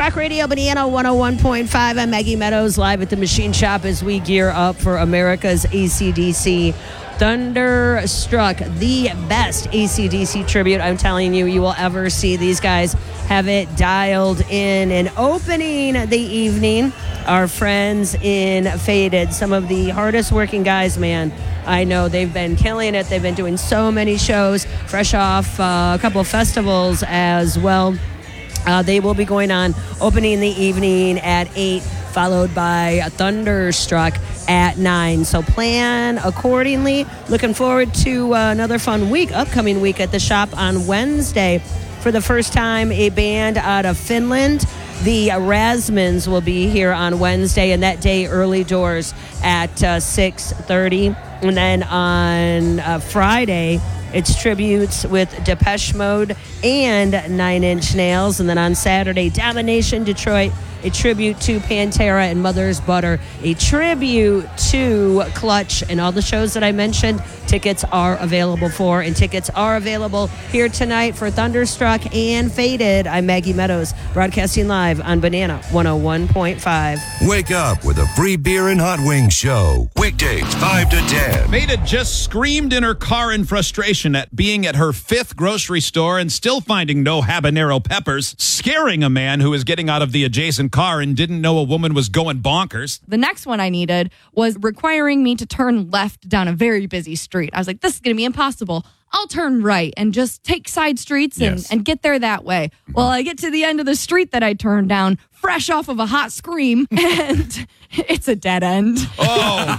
Rock Radio Banana 101.5. I'm Maggie Meadows, live at the Machine Shop as we gear up for America's AC/DC Thunderstruck, the best AC/DC tribute, I'm telling you, you will ever see. These guys have it dialed in. And opening the evening, our friends in Faded, some of the hardest working guys, man. I know they've been killing it. They've been doing so many shows, fresh off a couple of festivals as well. They will be going on, opening the evening at 8, followed by Thunderstruck at 9. So plan accordingly. Looking forward to another fun week, upcoming week at the shop on Wednesday. For the first time, a band out of Finland, the Rasmans, will be here on Wednesday, and that day early doors at 6:30. And then on Friday, it's tributes with Depeche Mode and Nine Inch Nails. And then on Saturday, Domination Detroit, a tribute to Pantera and Mother's Butter, a tribute to Clutch, and all the shows that I mentioned, tickets are available for. And tickets are available here tonight for Thunderstruck and Faded. I'm Maggie Meadows, broadcasting live on Banana 101.5. Wake up with a free beer and hot wings show. Weekdays 5 to 10. Maida just screamed in her car in frustration at being at her 5th grocery store and still finding no habanero peppers, scaring a man who was getting out of the adjacent car and didn't know a woman was going bonkers. The next one I needed was requiring me to turn left down a very busy street. I was like, this is going to be impossible. I'll turn right and just take side streets and get there that way. Well, I get to the end of the street that I turned down, fresh off of a hot scream, and it's a dead end. Oh.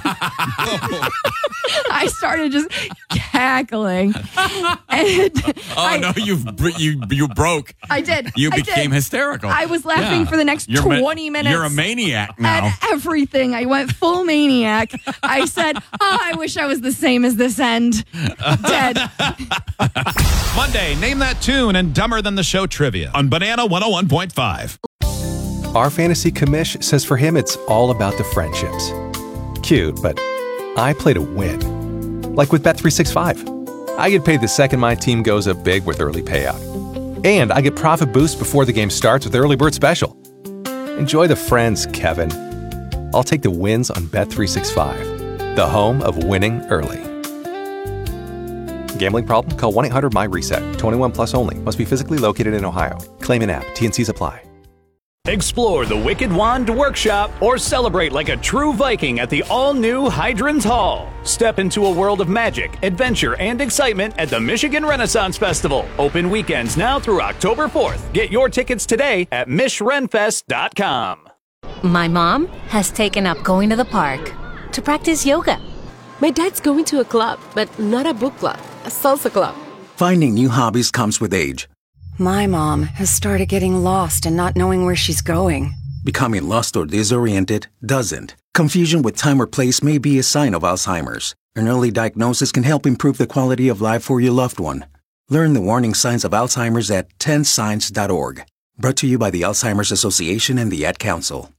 I started just cackling. And you broke. I did. You I became did. hysterical. I was laughing for the next 20 minutes. You're a maniac now. At everything. I went full maniac. I said, I wish I was the same as this end. Dead. Monday, name that tune and Dumber Than the Show trivia on Banana 101.5. Our fantasy commish says for him it's all about the friendships. Cute, but I play to win. Like with Bet365. I get paid the second my team goes up big with early payout. And I get profit boost before the game starts with Early Bird Special. Enjoy the friends, Kevin. I'll take the wins on Bet365, the home of winning early. Gambling problem? Call 1-800-MY-RESET. 21 plus only. Must be physically located in Ohio. Claim in app. T&Cs apply. Explore the Wicked Wand Workshop or celebrate like a true Viking at the all-new Hydrons Hall. Step into a world of magic, adventure, and excitement at the Michigan Renaissance Festival. Open weekends now through October 4th. Get your tickets today at MishRenFest.com. My mom has taken up going to the park to practice yoga. My dad's going to a club, but not a book club, a salsa club. Finding new hobbies comes with age. My mom has started getting lost and not knowing where she's going. Becoming lost or disoriented doesn't. Confusion with time or place may be a sign of Alzheimer's. An early diagnosis can help improve the quality of life for your loved one. Learn the warning signs of Alzheimer's at 10signs.org. Brought to you by the Alzheimer's Association and the Ad Council.